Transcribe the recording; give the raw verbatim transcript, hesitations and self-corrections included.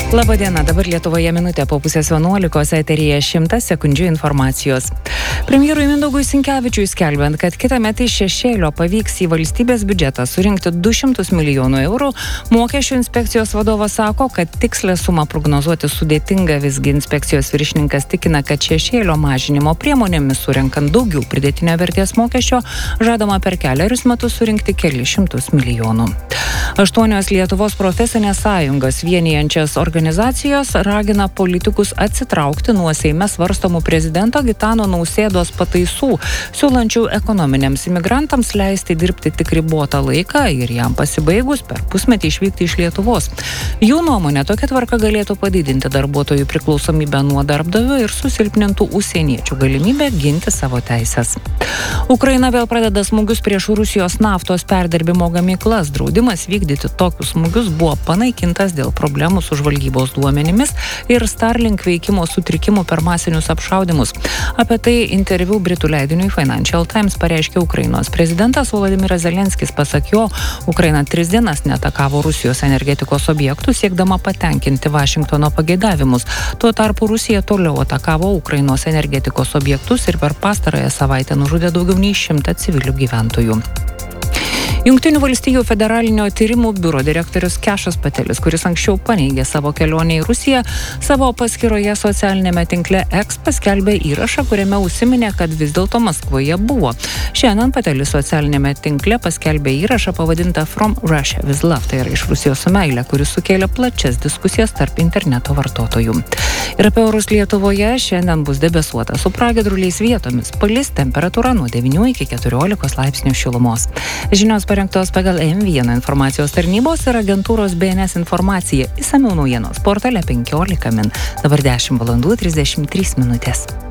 Labadiena, dabar Lietuvoje minutė po pusės vienuolikos, eteryje šimtas sekundžių informacijos. Premjerui Mindaugui Sinkevičiui skelbiant, kad kitąmet iš šešėlio pavyks į valstybės biudžetą surinkti du šimtus milijonų eurų, mokesčių inspekcijos vadovas sako, kad tikslę sumą prognozuoti sudėtinga, visgi inspekcijos viršininkas tikina, kad šešėlio mažinimo priemonėmis surinkant daugiau pridėtinio vertės mokesčio, žadama per keliarius metus surinkti kelis šimtus milijonų. Aštuonios Lietuvos profesinės sąjungas vienijančias organizacijos ragina politikus atsitraukti nuo Seime svarstomų prezidento Gitano Nausėdos pataisų, siūlančių ekonominiams imigrantams leisti dirbti tik ribotą laiką ir jam pasibaigus per pusmetį išvykti iš Lietuvos. Jų nuomonė, tokia tvarka galėtų padidinti darbuotojų priklausomybę nuo darbdavio ir susilpnintų užsieniečių galimybę ginti savo teisės. Ukraina vėl pradeda smūgius prieš Rusijos naftos perdirbimo gamyklas. Draudimas vykdyti tokius smūgius buvo panaikintas dėl problemų su žvalgybos duomenimis ir Starlink veikimo sutrikimų per masinius apšaudimus. Apie tai interviu Britų leidiniui Financial Times pareiškė Ukrainos prezidentas Volodymyras Zelenskis. Pasak jo, Ukraina tris dienas neatakavo Rusijos energetikos objektų, siekdama patenkinti Vašingtono pageidavimus. Tuo tarpu Rusija toliau atakavo Ukrainos energetikos objektus ir per pastarąją savaitę nužudė daugiau nei šimtą civilių gyventojų. Jungtinių valstijų federalinio tyrimų biuro direktorius Kešas Patelis, kuris anksčiau paneigė savo kelionę į Rusiją, savo paskyroje socialinėme tinkle X paskelbė įrašą, kuriame užsiminė, kad vis dėlto Maskvoje buvo. Šiandien Patelis socialinėme tinkle paskelbė įrašą pavadintą From Russia with Love, tai yra iš Rusijos su meile, kuris sukėlė plačias diskusijas tarp interneto vartotojų. Ir apie orus Lietuvoje šiandien bus debesuota su pragiedruliais vietomis, palis temperatūra nuo devynių iki keturiolikos laipsnių šilumos. Žinios parengtos pagal M vieną informacijos tarnybos ir agentūros B N S informacija. Išsamiau naujienos portale penkiolika min. Dabar dešimt valandų trisdešimt trys minutės.